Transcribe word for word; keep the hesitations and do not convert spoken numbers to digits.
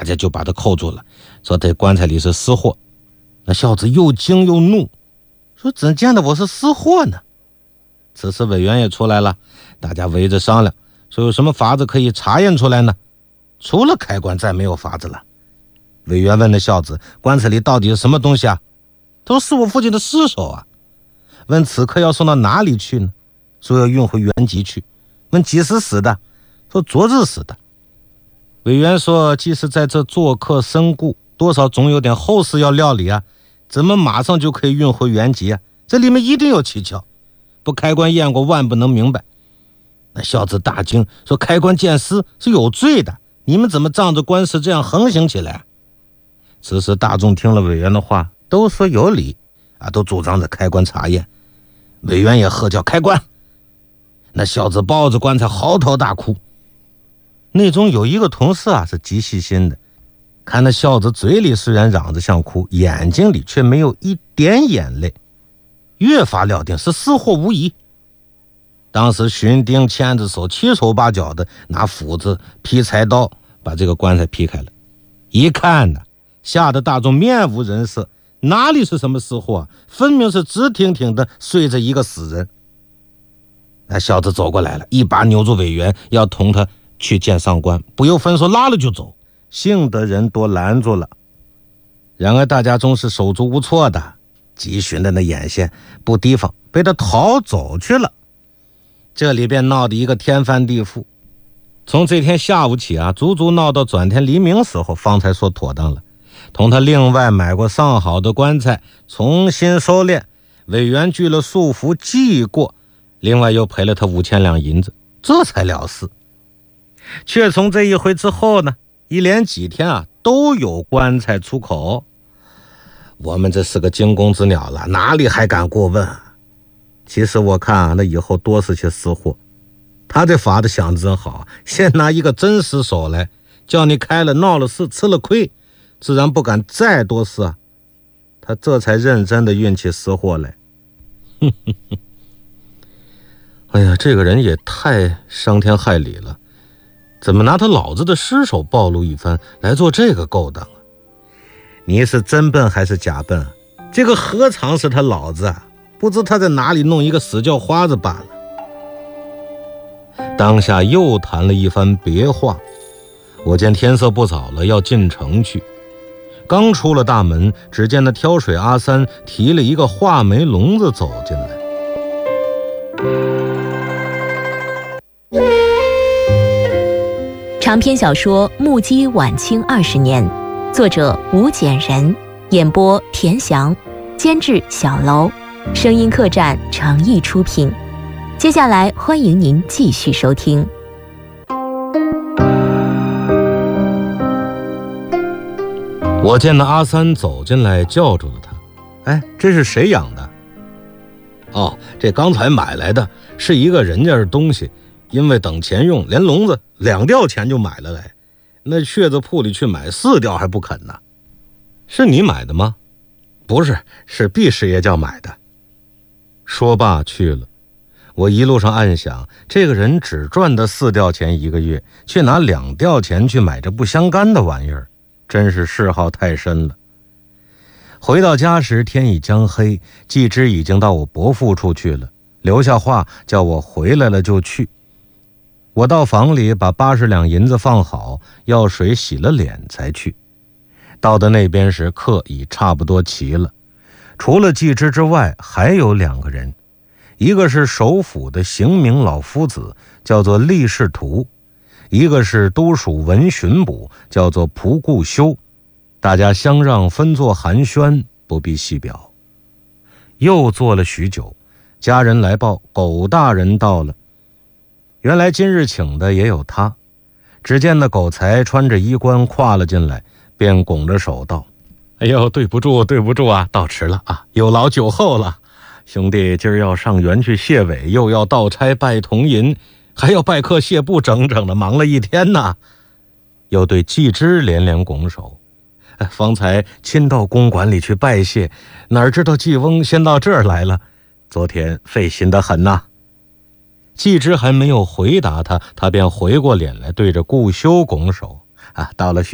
家就把他扣住了，说这棺材里是私货。那孝子又惊又怒，说怎见得我是私货呢？此时委员也出来了，大家围着商量，说有什么法子可以查验出来呢？除了开棺再没有法子了。委员问那孝子，棺材里到底是什么东西啊？他说是我父亲的尸首啊。问此刻要送到哪里去呢？说要运回原籍去。问几时死的？说昨日死的。委员说，即使在这做客身故，多少总有点后事要料理啊，怎么马上就可以运回原籍啊？这里面一定有蹊跷，不开棺验过万不能明白。那孝子大惊，说开棺见尸是有罪的，你们怎么仗着官司这样横行起来？此时大众听了委员的话，都说有理啊，都主张着开棺查验。委员也喝叫开棺。那孝子抱着棺材嚎啕大哭。内中有一个同事啊是极细心的，看那孝子嘴里虽然嚷着像哭，眼睛里却没有一点眼泪，越发料定是私货无疑。当时巡丁牵着手七手八脚的拿斧子劈柴刀把这个棺材劈开了，一看呢，吓得大众面无人色，哪里是什么私货啊，分明是直挺挺的睡着一个死人。那孝子走过来了，一把扭住委员，要同他去见上官，不由分说拉了就走，幸得人多拦住了。然而大家终是手足无措的，急寻的那眼线不提防，被他逃走去了。这里便闹得一个天翻地覆。从这天下午起啊，足足闹到转天黎明时候，方才说妥当了，同他另外买过上好的棺材重新收敛，委员具了束缚记过，另外又赔了他五千两银子，这才了事。却从这一回之后呢，一连几天啊都有棺材出口。我们这是个惊弓之鸟了，哪里还敢过问啊？其实我看啊，那以后多是些私货。他这法子想得真好，先拿一个真尸首来，叫你开了闹了事吃了亏，自然不敢再多事啊。他这才认真的运起私货来。哎呀，这个人也太伤天害理了，怎么拿他老子的尸首暴露一番来做这个勾当啊？你是真笨还是假笨啊？这个何尝是他老子啊？不知他在哪里弄一个死叫花子罢了。当下又谈了一番别话，我见天色不早了，要进城去。刚出了大门，只见那挑水阿三提了一个画眉笼子走进来。 长篇小说《目击晚清二十年》，作者吴简人，演播田翔，监制小楼，声音客栈诚意出品。接下来欢迎您继续收听。 我见那阿三走进来，叫住了他。哎，这是谁养的？哦，这刚才买来的，是一个人家的东西，因为等钱用，连笼子两吊钱就买了来。那雀子铺里去买四吊还不肯呢。是你买的吗？不是，是毕师爷叫买的。说罢去了。我一路上暗想，这个人只赚得四吊钱一个月，却拿两吊钱去买这不相干的玩意儿，真是嗜好太深了。回到家时，天已将黑，季之已经到我伯父处去了，留下话叫我回来了就去。我到房里把八十两银子放好，药水洗了脸才去。到的那边时，客已差不多齐了，除了季之之外，还有两个人。一个是首府的刑名老夫子，叫做厉士图；一个是都署文巡捕，叫做蒲固修。大家相让分坐寒暄，不必细表。又坐了许久，家人来报狗大人到了。原来今日请的也有他。只见那狗才穿着衣冠跨了进来，便拱着手道：哎呦，对不住对不住啊，到迟了啊，有劳酒后了。兄弟今儿要上园去谢尾，又要倒差拜铜银，还要拜客谢部，整整的忙了一天呢。又对季之连连拱手，方才亲到公馆里去拜谢，哪知道季翁先到这儿来了，昨天费心得很呐。季之还没有回答他，他便回过脸来对着顾修拱手啊，到了